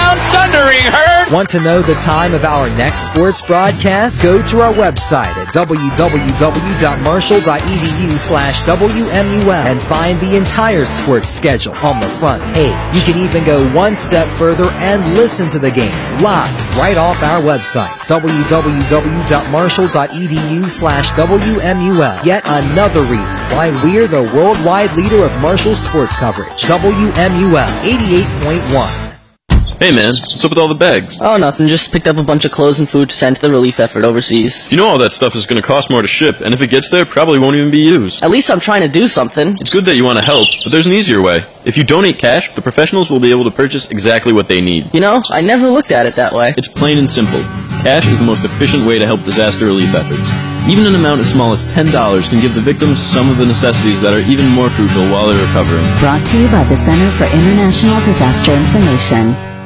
sound thundering, herd! Want to know the time of our next sports broadcast? Go to our website at www.marshall.edu/WMUL and find the entire sports schedule on the front page. You can even go one step further and listen to the game live right off our website, www.marshall.edu/WMUL. Yet another reason why we're the worldwide leader of Marshall sports coverage. WMUL 88.1. Hey man, what's up with all the bags? Oh, nothing. Just picked up a bunch of clothes and food to send to the relief effort overseas. You know all that stuff is going to cost more to ship, and if it gets there, probably won't even be used. At least I'm trying to do something. It's good that you want to help, but there's an easier way. If you donate cash, the professionals will be able to purchase exactly what they need. You know, I never looked at it that way. It's plain and simple. Cash is the most efficient way to help disaster relief efforts. Even an amount as small as $10 can give the victims some of the necessities that are even more crucial while they're recovering. Brought to you by the Center for International Disaster Information.